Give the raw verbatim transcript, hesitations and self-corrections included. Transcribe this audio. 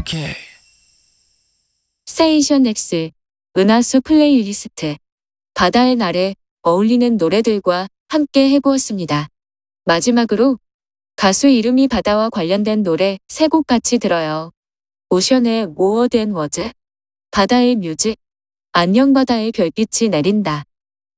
오케이. 스테이션 X, 은하수 플레이리스트. 바다의 날에 어울리는 노래들과 함께 해보았습니다. 마지막으로 가수 이름이 바다와 관련된 노래 세 곡 같이 들어요. 오션의 More Than Words, 바다의 뮤직, 안녕 바다의 별빛이 내린다.